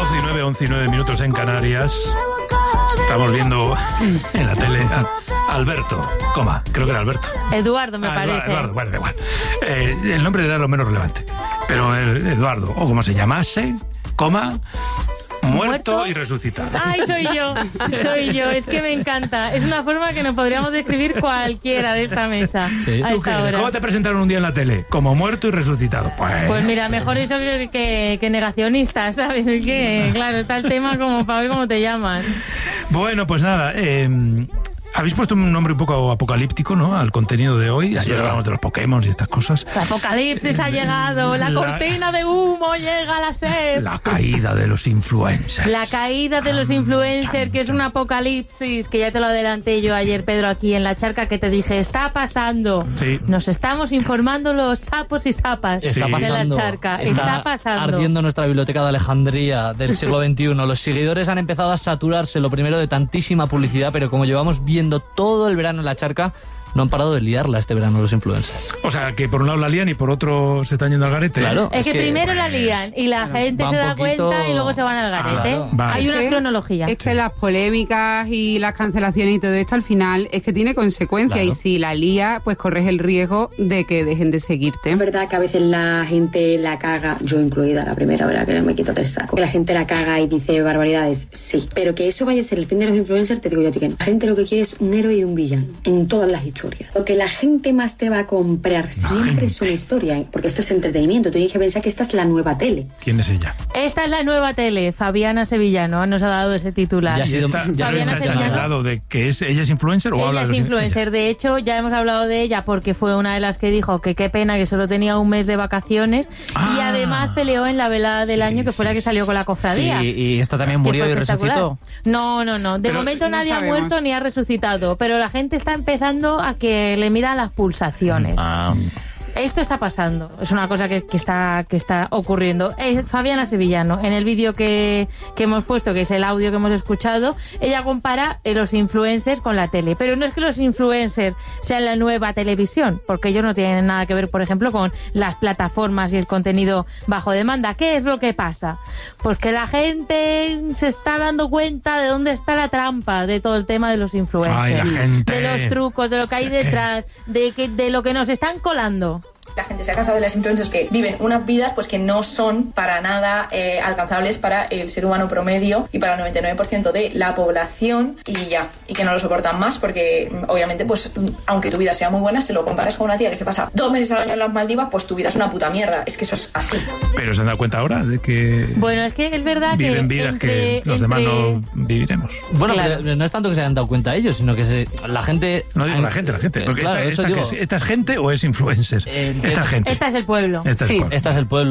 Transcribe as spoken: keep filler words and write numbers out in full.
doce y nueve, once y nueve minutos en Canarias. Estamos viendo en la tele a Alberto, coma, creo que era Alberto. Eduardo, me ah, parece. Eduardo, bueno, da igual. Eh, el nombre era lo menos relevante. Pero el Eduardo, o como se llamase, coma, muerto, muerto y resucitado. Ay, soy yo, soy yo, es que me encanta. Es una forma que nos podríamos describir cualquiera de esta mesa. Sí. A esta hora. ¿Cómo te presentaron un día en la tele? Como muerto y resucitado. Pues, pues mira, mejor eso que, que, que negacionista, ¿sabes? Es que, claro, está el tema como para ver cómo te llaman. Bueno, pues nada, eh, habéis puesto un nombre un poco apocalíptico, ¿no?, al contenido de hoy. Ayer hablamos de los Pokémon y estas cosas. El apocalipsis ha llegado, la, la cortina de humo llega a la sed. La caída de los influencers. La caída de los influencers, que es un apocalipsis, que ya te lo adelanté yo ayer, Pedro, aquí en La Charca, que te dije, está pasando. Sí. Nos estamos informando los sapos y sapas está de pasando, La Charca. Está, está pasando. ardiendo nuestra biblioteca de Alejandría del siglo veintiuno. Los seguidores han empezado a saturarse, lo primero, de tantísima publicidad, pero como llevamos viendo todo el verano en La Charca, no han parado de liarla este verano los influencers. O sea, que por un lado la lían y por otro se están yendo al garete. Claro. Es, es que, que primero pues, la lían y la gente se da poquito... cuenta y luego se van al garete. Claro. Vale. Hay una Es que, cronología. Es que las polémicas y las cancelaciones y todo esto al final es que tiene consecuencias, Claro. y si la lía, pues corres el riesgo de que dejen de seguirte. Es verdad que a veces la gente la caga, yo incluida la primera, ¿verdad? Que no me quito del saco. Que la gente la caga y dice barbaridades, sí. Pero que eso vaya a ser el fin de los influencers, te digo yo a ti que no. La gente lo que quiere es un héroe y un villano en todas las historias. Lo que la gente más te va a comprar siempre es una historia, porque esto es entretenimiento. Tú tienes que pensar que esta es la nueva tele. ¿Quién es ella? Esta es la nueva tele. Fabiana Sevillano nos ha dado ese titular. Ya ¿Y sido- esta, ya ya Fabiana está, está Sevillano. hablado de que es, ella es influencer o Ella habla de es los in- influencer, de hecho ya hemos hablado de ella porque fue una de las que dijo que qué pena que solo tenía un mes de vacaciones Ah. y además peleó en la velada del año, que fue la sí, que salió sí, con la cofradía. Y, y esta también que murió fue y espectacular. resucitó. No, no, no. De Pero momento no nadie ha sabemos. muerto ni ha resucitado, pero la gente está empezando a que le midan las pulsaciones. Ah, Esto está pasando, es una cosa que, que está que está ocurriendo. Eh, Fabiana Sevillano, en el vídeo que, que hemos puesto, que es el audio que hemos escuchado, ella compara eh, los influencers con la tele. Pero no es que los influencers sean la nueva televisión, porque ellos no tienen nada que ver, por ejemplo, con las plataformas y el contenido bajo demanda. ¿Qué es lo que pasa? Pues que la gente se está dando cuenta de dónde está la trampa de todo el tema de los influencers. Ay, la gente. De los trucos, de lo que hay O sea, ¿qué? detrás, de, que, de lo que nos están colando. La gente se ha cansado de las influencers que viven unas vidas pues que no son para nada eh, alcanzables para el ser humano promedio y para el noventa y nueve por ciento de la población, y ya, y que no lo soportan más porque mm, obviamente pues mm, aunque tu vida sea muy buena, si lo comparas con una tía que se pasa dos meses al año en las Maldivas, pues tu vida es una puta mierda. Es que eso es así. Pero se han dado cuenta ahora de que Bueno, es que es verdad que viven vidas entre, que los demás entre- no viviremos. Bueno, Claro. pero no es tanto que se hayan dado cuenta ellos, sino que se, la gente... No digo la gente, la gente. Eh, Porque claro, esta, eso esta, digo. ¿qué es? ¿Esta es gente o es influencer? Eh, esta eh, gente. Esta es el pueblo. Esta es Sí. el pueblo. Este es el pueblo.